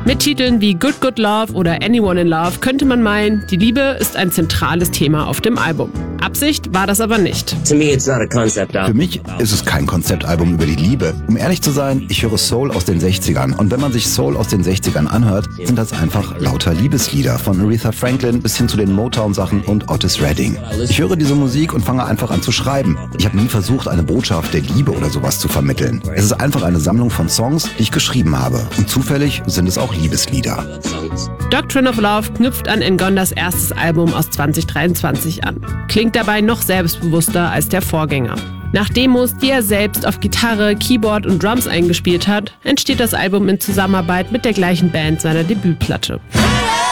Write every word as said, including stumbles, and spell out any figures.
Mit Titeln wie Good Good Love oder Anyone in Love könnte man meinen, die Liebe ist ein zentrales Thema auf dem Album. Absicht war das aber nicht. Für mich ist es kein Konzeptalbum über die Liebe. Um ehrlich zu sein, ich höre Soul aus den sechzigern. Und wenn man sich Soul aus den sechzigern anhört, sind das einfach lauter Liebeslieder. Von Aretha Franklin bis hin zu den Motown-Sachen und Otis Redding. Ich höre diese Musik und fange einfach an zu schreiben. Ich habe nie versucht, eine Botschaft der Liebe oder sowas zu vermitteln. Es ist einfach eine Sammlung von Songs, die ich geschrieben habe. Und zufällig sind es auch Liebeslieder. Doctrine of Love knüpft an Ngondas erstes Album aus zwanzig dreiundzwanzig an. Klingt dabei noch selbstbewusster als der Vorgänger. Nach Demos, die er selbst auf Gitarre, Keyboard und Drums eingespielt hat, entsteht das Album in Zusammenarbeit mit der gleichen Band seiner Debütplatte.